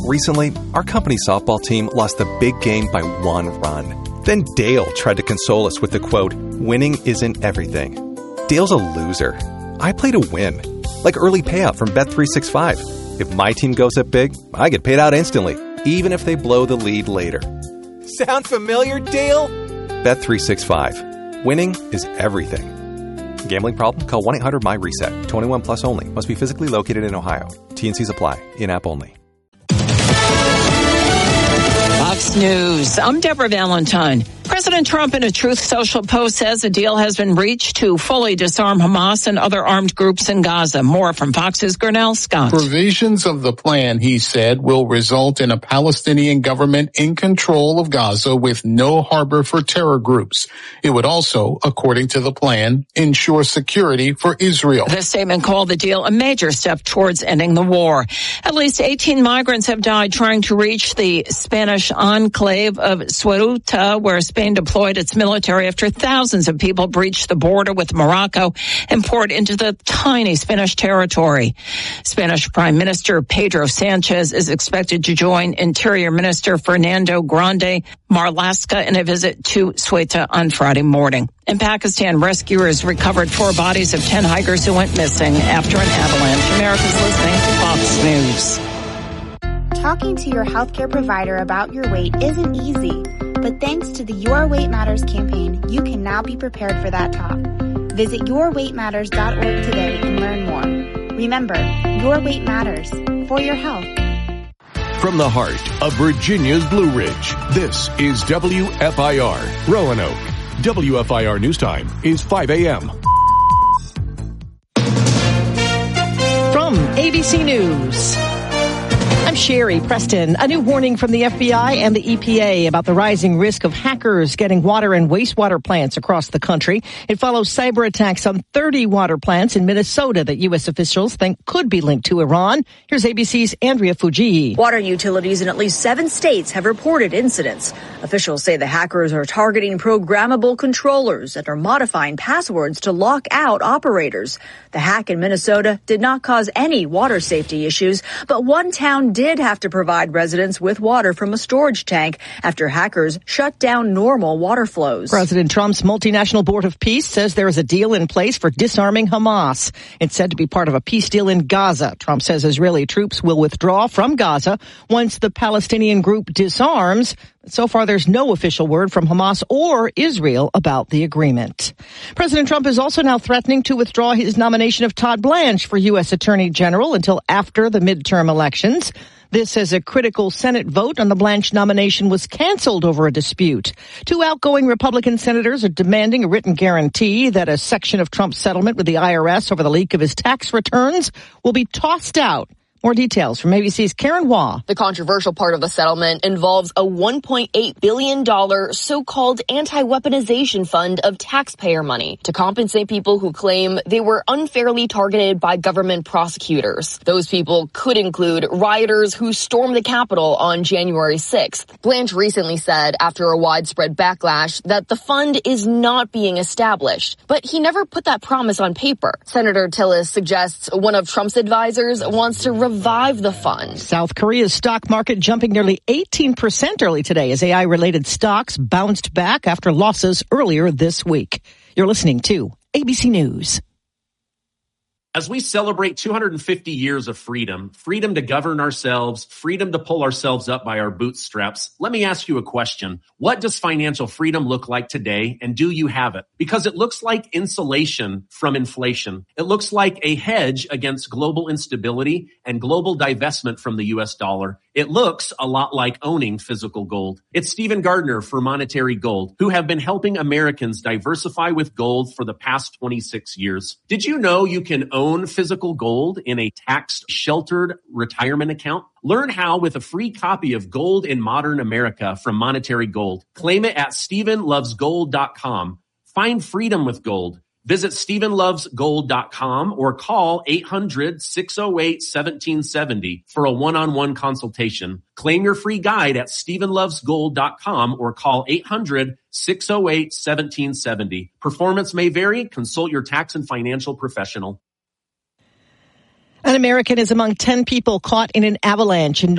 Recently, our company softball team lost the big game by 1 run. Then Dale tried to console us with the quote, "Winning isn't everything." Dale's a loser. I play to win. Like early payout from Bet365. If my team goes up big, I get paid out instantly, even if they blow the lead later. Sound familiar, Dale? Bet365. Winning is everything. Gambling problem? Call 1-800-MY-RESET. 21 plus only. Must be physically located in Ohio. T&Cs apply. In-app only. Fox News. I'm Deborah Valentine. President Trump in a Truth Social post says a deal has been reached to fully disarm Hamas and other armed groups in Gaza. More from Fox's Gernell Scott. Provisions of the plan, he said, will result in a Palestinian government in control of Gaza with no harbor for terror groups. It would also, according to the plan, ensure security for Israel. The statement called the deal a major step towards ending the war. At least 18 migrants have died trying to reach the Spanish enclave of Ceuta, where Spain deployed its military after thousands of people breached the border with Morocco and poured into the tiny Spanish territory. Spanish Prime Minister Pedro Sanchez is expected to join Interior Minister Fernando Grande Marlaska in a visit to Ceuta on Friday morning. In Pakistan, rescuers recovered 4 bodies of 10 hikers who went missing after an avalanche. America's listening to Fox News. Talking to your healthcare provider about your weight isn't easy, but thanks to the Your Weight Matters campaign, you can now be prepared for that talk. Visit yourweightmatters.org today and learn more. Remember, your weight matters for your health. From the heart of Virginia's Blue Ridge, this is WFIR Roanoke. WFIR News Time is 5 a.m. From ABC News, I'm Sherry Preston. A new warning from the FBI and the EPA about the rising risk of hackers getting water and wastewater plants across the country. It follows cyber attacks on 30 water plants in Minnesota that U.S. officials think could be linked to Iran. Here's ABC's Andrea Fujii. Water utilities in at least 7 states have reported incidents. Officials say the hackers are targeting programmable controllers and are modifying passwords to lock out operators. The hack in Minnesota did not cause any water safety issues, but one town did have to provide residents with water from a storage tank after hackers shut down normal water flows. President Trump's multinational board of peace says there is a deal in place for disarming Hamas. It's said to be part of a peace deal in Gaza. Trump says Israeli troops will withdraw from Gaza once the Palestinian group disarms. So far, there's no official word from Hamas or Israel about the agreement. President Trump is also now threatening to withdraw his nomination of Todd Blanche for U.S. Attorney General until after the midterm elections. This as a critical Senate vote on the Blanche nomination was canceled over a dispute. 2 outgoing Republican senators are demanding a written guarantee that a section of Trump's settlement with the IRS over the leak of his tax returns will be tossed out. More details from ABC's Karen Waugh. The controversial part of the settlement involves a $1.8 billion so-called anti-weaponization fund of taxpayer money to compensate people who claim they were unfairly targeted by government prosecutors. Those people could include rioters who stormed the Capitol on January 6th. Blanche recently said after a widespread backlash that the fund is not being established, but he never put that promise on paper. Senator Tillis suggests one of Trump's advisors wants to revive the fund. South Korea's stock market jumping nearly 18% early today as AI-related stocks bounced back after losses earlier this week. You're listening to ABC News. As we celebrate 250 years of freedom, freedom to govern ourselves, freedom to pull ourselves up by our bootstraps, let me ask you a question. What does financial freedom look like today, and do you have it? Because it looks like insulation from inflation. It looks like a hedge against global instability and global divestment from the U.S. dollar. It looks a lot like owning physical gold. It's Stephen Gardner for Monetary Gold, who have been helping Americans diversify with gold for the past 26 years. Did you know you can own physical gold in a tax-sheltered retirement account? Learn how with a free copy of Gold in Modern America from Monetary Gold. Claim it at StephenLovesGold.com. Find freedom with gold. Visit StephenLovesGold.com or call 800-608-1770 for a one-on-one consultation. Claim your free guide at StephenLovesGold.com or call 800-608-1770. Performance may vary. Consult your tax and financial professional. An American is among 10 people caught in an avalanche in